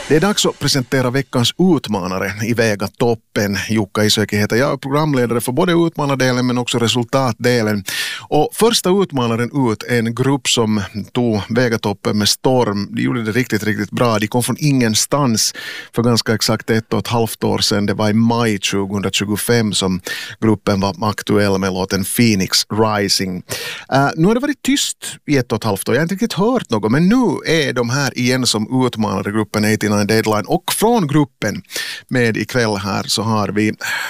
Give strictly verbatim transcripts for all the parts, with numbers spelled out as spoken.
Det är dags att presentera veckans utmanare i Vegatoppen. Jukka Isoki heter jag, programledare för både utmanardelen men också resultatdelen. Och första utmanaren ut är en grupp som tog Vegatoppen med storm. De gjorde det riktigt, riktigt bra. De kom från ingenstans för ganska exakt ett och ett halvt år sedan. Det var i maj tjugohundratjugofem som gruppen var aktuell med låten Phoenix Rising. Uh, nu har det varit tyst i ett och ett halvt år. Jag har inte riktigt hört något, men nu är de här igen som utmanare gruppen åttionio Deadline. Och från gruppen med ikväll här så har vi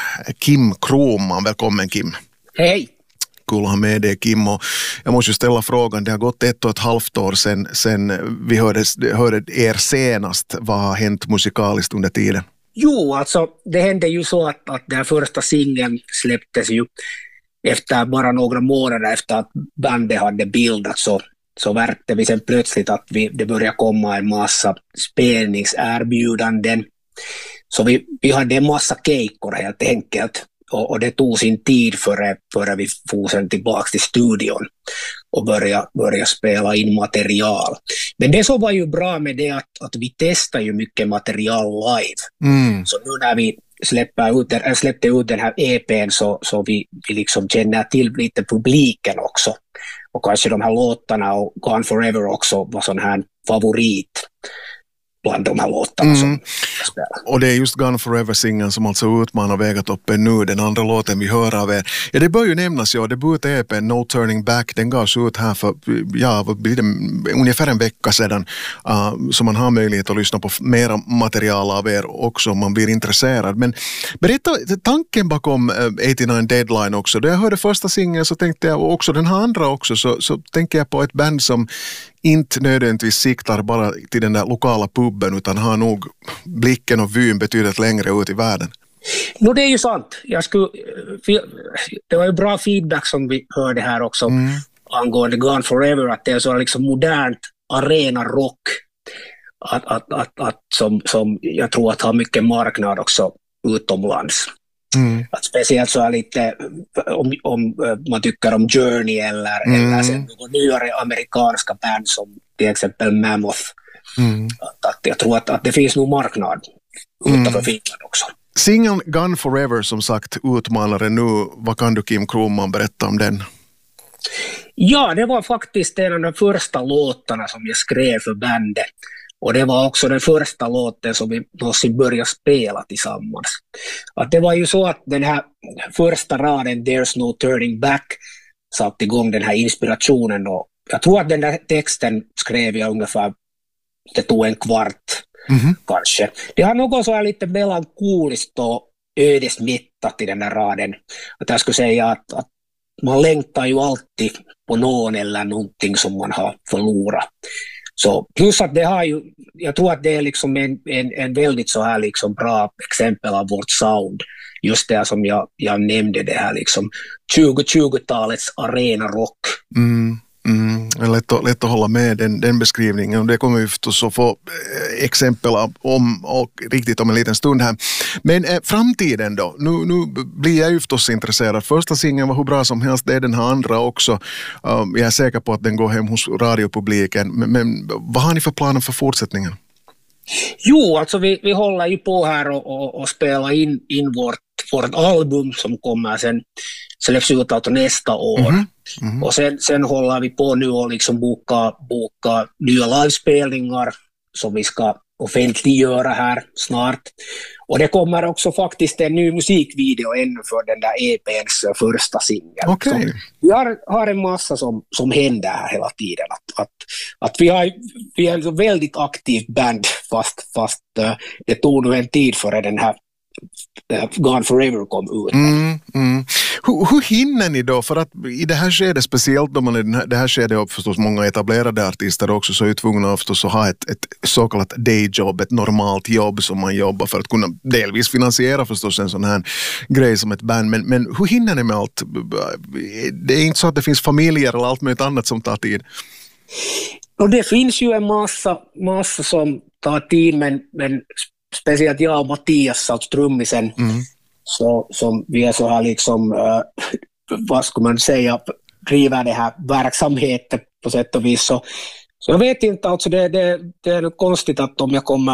Kim Kroman. Välkommen Kim. Hej. Kul att ha med dig Kim, och jag måste ju ställa frågan, det har gått ett och ett halvt år sedan, sedan vi hörde, hörde er senast. Vad har hänt musikaliskt under tiden? Jo, alltså det hände ju så att, att den första singeln släpptes ju efter bara några månader efter att bandet hade bildats, så, så verkade vi sen plötsligt att vi, det började komma en massa spelningserbjudanden. Så vi, vi hade en massa kejkor helt enkelt. Och, och det tog sin tid före, före vi får sen tillbaka till studion och börja, börja spela in material. Men det som var ju bra med det att, att vi testar ju mycket material live. Mm. Så nu när vi släpper ut, äh, släppte ut den här E P:n så, så vi, vi liksom känner till lite publiken också. Och kanske de här låtarna och Gone Forever också var sån här favorit bland de här låtarna mm. som jag spelar. Och det är just Gone Forever-singeln som alltså utmanar Vegatoppen nu, den andra låten vi hör av er. Ja, det bör ju nämnas, ja, debut-E P:n No Turning Back, den gavs ut här för, ja, vad blir det, ungefär en vecka sedan, uh, så man har möjlighet att lyssna på mera material av er också om man blir intresserad. Men berätta tanken bakom uh, åttionio Deadline också. Då jag hörde första singeln så tänkte jag, och också den här andra också, så, så tänker jag på ett band som inte nödvändigtvis siktar bara till den där lokala pubben utan har nog blicken och vyn betydligt längre ut i världen. No, det är ju sant. Jag skulle, det var ju bra feedback som vi hörde här också mm. angående Gone Forever, att det är så liksom modernt arena-rock att, att, att, att, som, som jag tror att har mycket marknad också utomlands. Mm. Att speciellt så är lite om, om man tycker om Journey eller, mm. eller sen några nyare amerikanska band som till exempel Mammoth. Mm. Att, att jag tror att, att det finns nog marknad utanför mm. Finland också. Singeln Gone Forever som sagt utmanare nu. Vad kan du Kim Kroman berätta om den? Ja, det var faktiskt en av de första låtarna som jag skrev för bandet. Och det var också den första låten som vi någonsin började spela tillsammans. Att det var ju så att den här första raden, There's no turning back, satte igång den här inspirationen. Och jag tror att den där texten skrev jag ungefär, det tog en kvart mm-hmm. kanske. Det har något så här lite melankoliskt och ödesmättat i den där raden. Att jag skulle säga att, att man längtar ju alltid på någon eller någonting som man har förlorat. Så plus att det har ju, jag tror att det är liksom en, en, en väldigt så här liksom bra exempel av vårt sound. Just det som jag, jag nämnde, det här liksom tjugo-tjugotalets arena-rock. Mm, mm. Lätt, att, lätt att hålla med den, den beskrivningen. Det kommer vi förstås att få exempel om och riktigt om en liten stund här. Men eh, framtiden då? Nu, nu blir jag ju förstås intresserad. Första singeln var hur bra som helst, det är den här andra också. Uh, jag är säker på att den går hem hos radiopubliken. Men, men vad har ni för planer för fortsättningen? Jo, alltså vi, vi håller ju på här och, och, och spelar in, in vårt, vårt album som kommer sen släpps ut alltså nästa år. Mm-hmm. Mm-hmm. Och sen, sen håller vi på nu och liksom boka, boka nya livespelningar som vi ska offentliggöra här snart. Och det kommer också faktiskt en ny musikvideo ännu för den där E P:ns första singel. Okay. Vi har, har en massa som, som händer här hela tiden. Att, att, att vi, har, vi är en väldigt aktivt band fast, fast uh, det tog nu en tid före den här Gone Forever kom ut. Mm, mm. Hur, hur hinner ni då? För att i det här skedet, speciellt då man i det här skedet och förstås många etablerade artister också, så är tvungna förstås att ha ett, ett så kallat dayjob, ett normalt jobb som man jobbar för att kunna delvis finansiera förstås en sån här grej som ett band. Men, men hur hinner ni med allt? Det är inte så att det finns familjer eller allt möjligt annat som tar tid. Och det finns ju en massa, massa som tar tid, men, men speciellt jag och Mattias, alltså trummisen, mm. så, som vi är så här liksom, uh, vad ska man säga, driver det här verksamheten på sätt och vis. Så, så jag vet inte, alltså det, det, det är konstigt att om jag kommer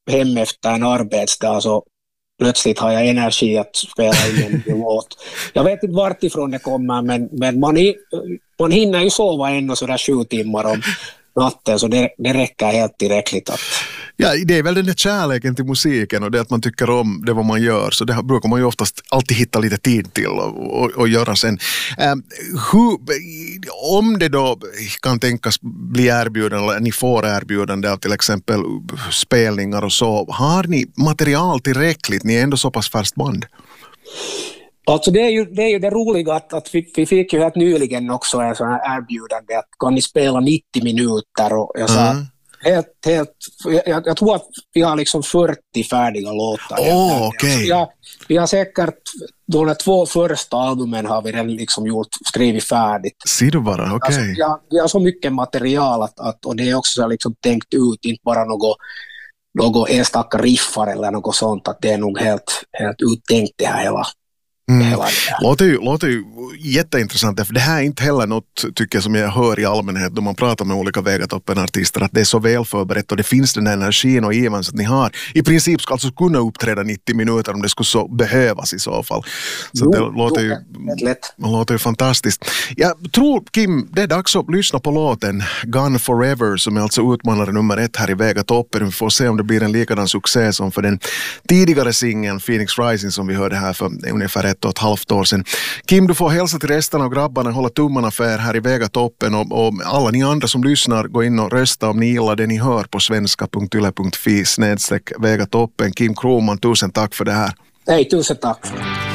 hem efter en arbetsdag så plötsligt har jag energi att spela in en låt. Jag vet inte vart ifrån det kommer, men, men man, är, man hinner ju sova ändå sådär sju timmar om natten, så det, det räcker helt tillräckligt att... Ja, det är väl den där kärleken till musiken och det att man tycker om det vad man gör, så det brukar man ju oftast alltid hitta lite tid till och, och, och göra sen. Um, hur, om det då kan tänkas bli erbjudande eller ni får erbjudande av till exempel spelningar och så, har ni material tillräckligt? Ni är ändå så pass färskt band. Alltså det är ju det, är ju det roliga att, att vi, vi fick ju helt nyligen också en sån här erbjudande att kan ni spela nittio minuter och jag sa mm. helt, helt jag, jag tror att vi har liksom fyrtio färdiga låtar. Oh, okay. Alltså, ja, vi har säkert de två första albumen har vi redan liksom gjort, skrivit färdigt. Ser du bara, okej. Okay. Alltså, ja, vi har så mycket material att, att, och det är också så liksom tänkt ut, inte bara något något enstaka riffar eller något sånt, att det är nog helt, helt uttänkt det här hela. Mm. Låter, ju, låter ju jätteintressant, för det här är inte heller något tycker jag som jag hör i allmänhet då man pratar med olika Vegatoppen-artister, att det är så väl förberett och det finns den här energin och given så att ni har i princip ska alltså kunna uppträda nittio minuter om det skulle så behövas i så fall. Så jo, det låter ju, låter ju fantastiskt. Jag tror, Kim, det är dags att lyssna på låten Gone Forever som är alltså utmanare nummer ett här i Vegatoppen. Vi får se om det blir en likadan succé som för den tidigare singeln Phoenix Rising som vi hörde här för ungefär ett och ett halvt år sedan. Kim, du får hälsa till resten av grabbarna, hålla tummarna för er här i Vegatoppen och, och alla ni andra som lyssnar, gå in och rösta om ni gillar det ni hör på svenska punkt yle punkt fi snedstreck Vegatoppen. Kim Kroman, tusen tack för det här. Nej, tusen tack.